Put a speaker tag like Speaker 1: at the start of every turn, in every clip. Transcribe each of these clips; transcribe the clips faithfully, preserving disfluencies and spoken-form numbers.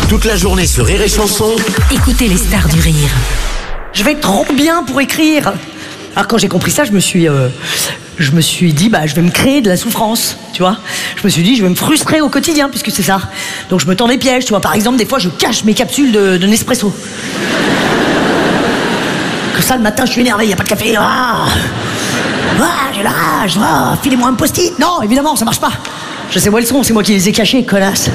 Speaker 1: Toute la journée sur Rire et Chanson.
Speaker 2: Écoutez les stars du rire.
Speaker 3: Je vais trop bien pour écrire. Alors quand j'ai compris ça, je me suis, euh, je me suis dit, bah, je vais me créer de la souffrance, tu vois. Je me suis dit, je vais me frustrer au quotidien, puisque c'est ça. Donc je me tends des pièges, tu vois. Par exemple, des fois, je cache mes capsules de, de Nespresso. Que ça, le matin, je suis énervé, il n'y a pas de café. Ah, ah j'ai la rage. Ah, filez-moi un post-it. Non, évidemment, ça marche pas. Je sais où elles sont, c'est moi qui les ai cachées, connasse.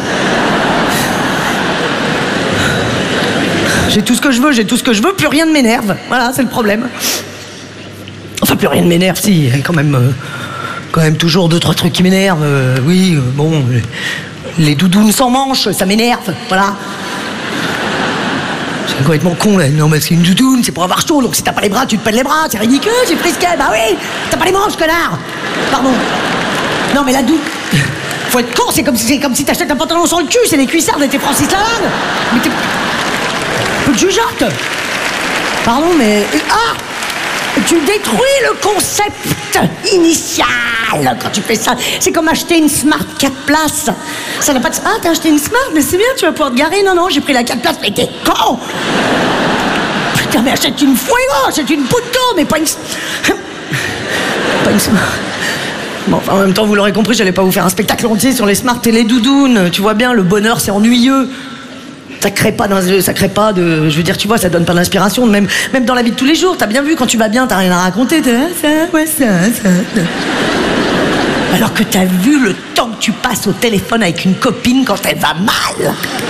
Speaker 3: J'ai tout ce que je veux, j'ai tout ce que je veux, plus rien ne m'énerve. Voilà, c'est le problème. Enfin, plus rien ne m'énerve, si, il y a quand même, euh, quand même toujours deux, trois trucs qui m'énervent. Euh, oui, euh, bon, les, les doudounes sans manches, ça m'énerve, voilà. C'est complètement con, là. Non, mais c'est une doudoune, c'est pour avoir chaud, donc si t'as pas les bras, tu te pèles les bras, c'est ridicule, c'est frisquet, bah oui, t'as pas les manches, connard. Pardon. Non, mais la doudoune... Faut être con, c'est comme si, c'est comme si t'achètes un pantalon sans le cul, c'est les cuissards de tes Francis Lalanne. Mais t'es... Peu de jugeote. Pardon, mais... Ah, tu détruis le concept initial quand tu fais ça. C'est comme acheter une Smart quatre places. Ça n'a pas de... Ah, t'as acheté une Smart, mais c'est bien, tu vas pouvoir te garer. Non, non, j'ai pris la quatre places, mais t'es con. Putain, mais achète une Fuego, achète une Puto, mais pas une... Pas une Smart. Bon, enfin, en même temps, vous l'aurez compris, j'allais pas vous faire un spectacle entier sur les Smart et les doudounes. Tu vois bien, le bonheur, c'est ennuyeux. Ça crée pas, ça crée pas de... Je veux dire, tu vois, ça donne pas d'inspiration. Même, même dans la vie de tous les jours, t'as bien vu, quand tu vas bien, t'as rien à raconter. T'as ça, ouais, ça, ça, ça. Alors que t'as vu le temps que tu passes au téléphone avec une copine quand elle va mal.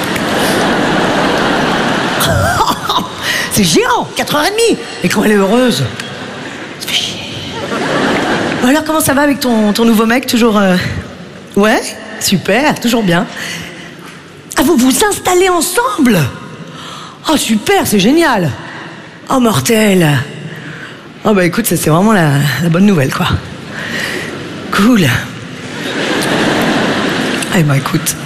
Speaker 3: C'est géant, quatre heures trente. Et quand elle est heureuse, ça fait chier. Alors, comment ça va avec ton, ton nouveau mec? Toujours... Euh... Ouais, super, toujours bien. Ah, vous vous installez ensemble? Oh, super, c'est génial. Oh, mortel. Oh, bah écoute, ça c'est vraiment la, la bonne nouvelle, quoi. Cool. Eh bah écoute.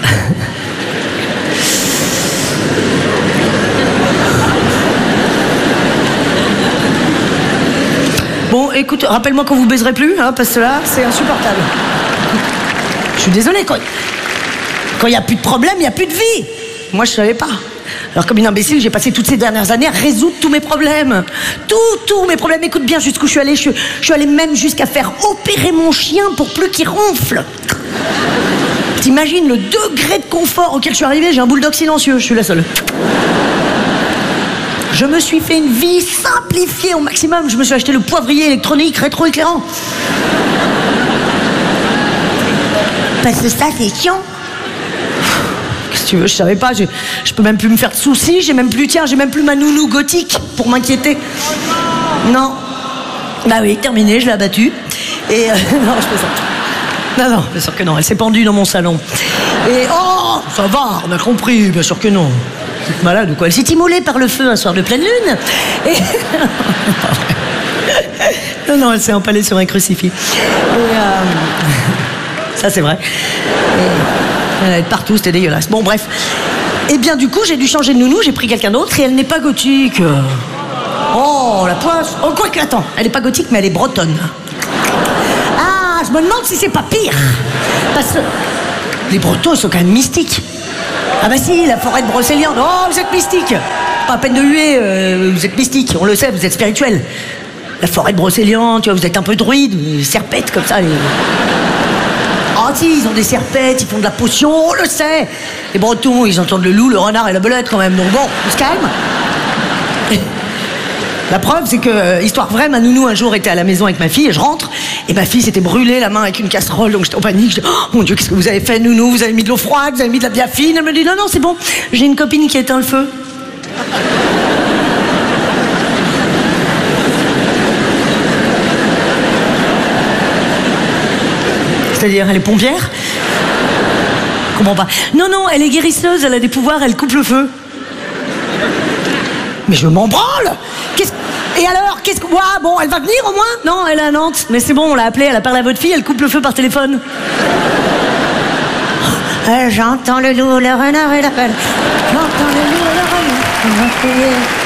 Speaker 3: Bon, écoute, rappelle-moi quand vous baiserez plus, hein, parce que là, c'est insupportable. Je suis désolée, quoi. Quand il n'y a plus de problème, il n'y a plus de vie. Moi, je ne savais pas. Alors, comme une imbécile, j'ai passé toutes ces dernières années à résoudre tous mes problèmes. Tous, tous mes problèmes. Écoute bien jusqu'où je suis allée. Je suis, je suis allée même jusqu'à faire opérer mon chien pour plus qu'il ronfle. T'imagines le degré de confort auquel je suis arrivée? J'ai un bulldog silencieux, je suis la seule. Je me suis fait une vie simplifiée au maximum. Je me suis acheté le poivrier électronique rétro-éclairant. Parce que ça, c'est chiant. Qu'est-ce que tu veux, je savais pas, je, je peux même plus me faire de soucis, j'ai même plus, tiens, j'ai même plus ma nounou gothique pour m'inquiéter. Non. Bah oui, terminé, je l'ai abattue. Et euh, non, je fais ça. Non, non, bien sûr que non, elle s'est pendue dans mon salon. Et oh, ça va, on a compris, bien sûr que non. C'est malade ou quoi? Elle s'est immolée par le feu un soir de pleine lune. Et... non, non, elle s'est empalée sur un crucifix. Et euh... ça, c'est vrai. Et... elle est partout, c'était dégueulasse. Bon, bref. Et bien, du coup, j'ai dû changer de nounou, j'ai pris quelqu'un d'autre et elle n'est pas gothique. Oh, la poisse. Oh, quoi que, attends, elle n'est pas gothique, mais elle est bretonne. Ah, je me demande si c'est pas pire. Parce que les Bretons, ils sont quand même mystiques. Ah bah si, la forêt de Brocéliande. Oh, vous êtes mystique. Pas à peine de huer, euh, vous êtes mystique, on le sait, vous êtes spirituel. La forêt de Brocéliande, tu vois, vous êtes un peu druide, serpette comme ça. Les... Ah si, ils ont des serpettes, ils font de la potion, on le sait. Les Bretons, ils entendent le loup, le renard et la belette quand même, donc bon, on se calme. La preuve, c'est que, euh, histoire vraie, ma nounou un jour était à la maison avec ma fille et je rentre et ma fille s'était brûlée la main avec une casserole, donc j'étais en panique. Je dis, oh mon Dieu, qu'est-ce que vous avez fait, nounou? Vous avez mis de l'eau froide, vous avez mis de la biafine? Elle me dit, non, non, c'est bon, j'ai une copine qui a éteint le feu. C'est-à-dire, elle est pompière? Je comprends pas. Non, non, elle est guérisseuse, elle a des pouvoirs, elle coupe le feu. Mais je m'en branle. Qu'est-ce... Et alors, qu'est-ce que... Ouah, bon, elle va venir au moins? Non, elle est à Nantes. Mais c'est bon, on l'a appelée, elle a parlé à votre fille, elle coupe le feu par téléphone. Euh, j'entends le loup, le renard et la belle. J'entends le loup, le renard et la belle.